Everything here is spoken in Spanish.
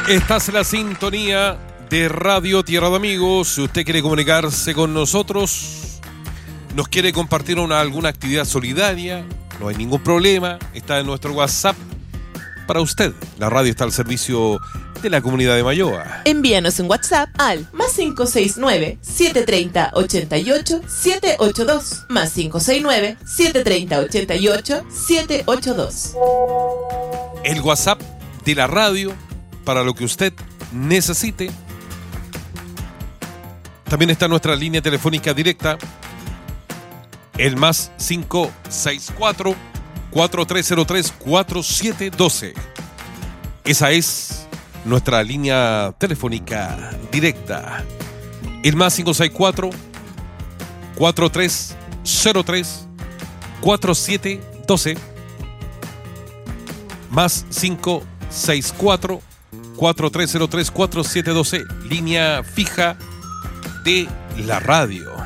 Estás en la sintonía de Radio Tierra de Amigos. Si usted quiere comunicarse con nosotros, nos quiere compartir alguna actividad solidaria, no hay ningún problema. Está en nuestro WhatsApp para usted. La radio está al servicio de la comunidad de Mayoa. Envíanos un WhatsApp al +569-730-88-782. +569-730-88-782. El WhatsApp de la radio para lo que usted necesite. También está nuestra línea telefónica directa, el +564 4303 4712. Esa es nuestra línea telefónica directa, el +564 4303 4712, +564 4303 4712, línea fija de la radio.